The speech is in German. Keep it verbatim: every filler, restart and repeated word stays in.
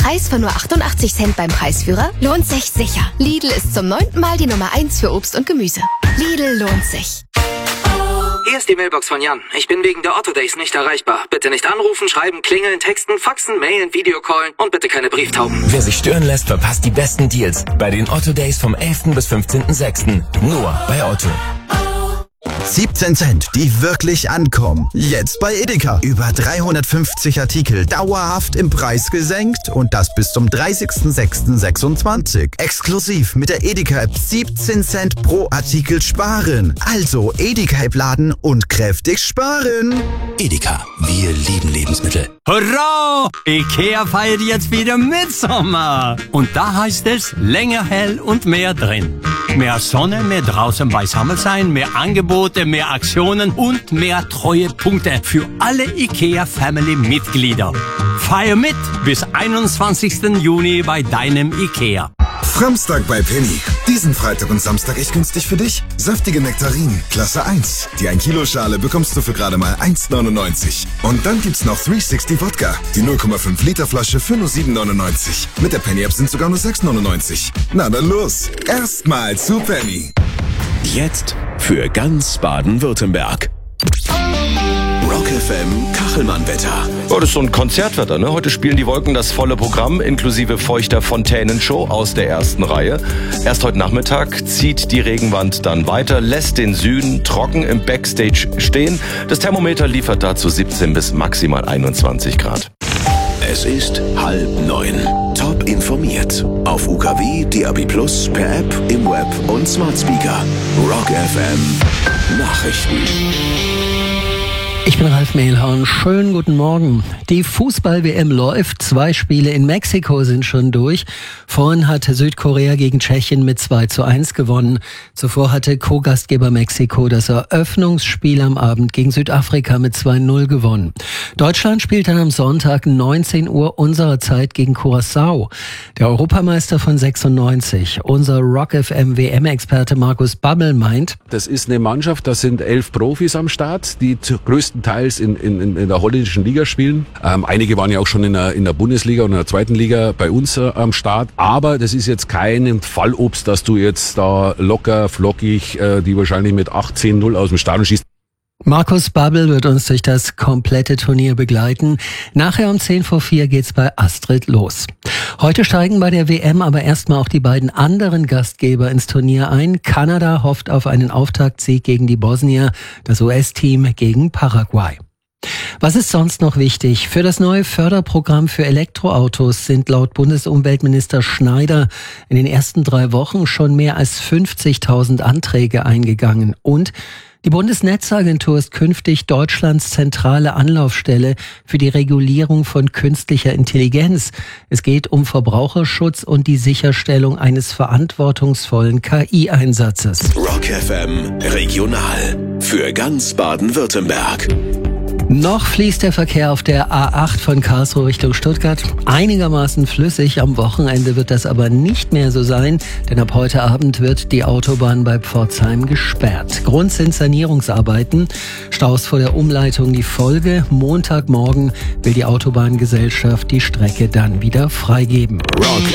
Preis von nur achtundachtzig Cent beim Preisführer? Lohnt sich sicher. Lidl ist zum neunten Mal die Nummer eins für Obst und Gemüse. Lidl lohnt sich. Hier ist die Mailbox von Jan. Ich bin wegen der Otto Days nicht erreichbar. Bitte nicht anrufen, schreiben, klingeln, texten, faxen, mailen, Videocallen und bitte keine Brieftauben. Wer sich stören lässt, verpasst die besten Deals bei den Otto Days vom elften bis fünfzehnten sechsten Nur bei Otto. siebzehn Cent, die wirklich ankommen. Jetzt bei Edeka. Über dreihundertfünfzig Artikel dauerhaft im Preis gesenkt und das bis zum dreißigsten sechsten sechsundzwanzig. Exklusiv mit der Edeka-App siebzehn Cent pro Artikel sparen. Also Edeka-App laden und kräftig sparen. Edeka, wir lieben Lebensmittel. Hurra! Ikea feiert jetzt wieder Mitsommer. Und da heißt es länger hell und mehr drin. Mehr Sonne, mehr draußen beisammen sein, mehr Angebote, mehr Aktionen und mehr Treuepunkte für alle IKEA-Family-Mitglieder. Feier mit bis einundzwanzigsten Juni bei deinem IKEA. Samstag bei Penny. Diesen Freitag und Samstag echt günstig für dich. Saftige Nektarinen, Klasse eins. Die ein Kilo Schale bekommst du für gerade mal eins neunundneunzig. Und dann gibt's noch dreihundertsechzig Wodka. Die null Komma fünf Liter Flasche für nur sieben neunundneunzig. Mit der Penny App sind sogar nur sechs neunundneunzig. Na dann los. Erstmal zu Penny. Jetzt für ganz Baden-Württemberg. Rock F M Kachelmann-Wetter. Oh, das ist so ein Konzertwetter, ne? Heute spielen die Wolken das volle Programm, inklusive feuchter Fontänenshow aus der ersten Reihe. Erst heute Nachmittag zieht die Regenwand dann weiter, lässt den Süden trocken im Backstage stehen. Das Thermometer liefert dazu siebzehn bis maximal einundzwanzig Grad. Es ist halb neun. Top informiert. Auf U K W, D A B plus, per App, im Web und Smart Speaker. Rock F M Nachrichten. Ich bin Ralf Mehlhorn. Schönen guten Morgen. Die Fußball-W M läuft. Zwei Spiele in Mexiko sind schon durch. Vorhin hat Südkorea gegen Tschechien mit zwei zu eins gewonnen. Zuvor hatte Co-Gastgeber Mexiko das Eröffnungsspiel am Abend gegen Südafrika mit zwei null gewonnen. Deutschland spielt dann am Sonntag neunzehn Uhr unserer Zeit gegen Curaçao. Der Europameister von sechsundneunzig, unser Rock F M W M-Experte Markus Babbel meint: Das ist eine Mannschaft, da sind elf Profis am Start, die größtenteils in, in, in der holländischen Liga spielen. Ähm, einige waren ja auch schon in der, in der Bundesliga und in der zweiten Liga bei uns äh, am Start. Aber das ist jetzt kein Fallobst, dass du jetzt da locker, flockig, äh, die wahrscheinlich mit acht, zehn null aus dem Stadion schießt. Markus Babbel wird uns durch das komplette Turnier begleiten. Nachher um zehn vor vier geht's bei Astrid los. Heute steigen bei der W M aber erstmal auch die beiden anderen Gastgeber ins Turnier ein. Kanada hofft auf einen Auftaktsieg gegen die Bosnier, das U S-Team gegen Paraguay. Was ist sonst noch wichtig? Für das neue Förderprogramm für Elektroautos sind laut Bundesumweltminister Schneider in den ersten drei Wochen schon mehr als fünfzigtausend Anträge eingegangen. Und die Bundesnetzagentur ist künftig Deutschlands zentrale Anlaufstelle für die Regulierung von künstlicher Intelligenz. Es geht um Verbraucherschutz und die Sicherstellung eines verantwortungsvollen K I-Einsatzes. Rock F M Regional für ganz Baden-Württemberg. Noch fließt der Verkehr auf der A acht von Karlsruhe Richtung Stuttgart einigermaßen flüssig. Am Wochenende wird das aber nicht mehr so sein, denn ab heute Abend wird die Autobahn bei Pforzheim gesperrt. Grund sind Sanierungsarbeiten. Staus vor der Umleitung die Folge. Montagmorgen will die Autobahngesellschaft die Strecke dann wieder freigeben. Rock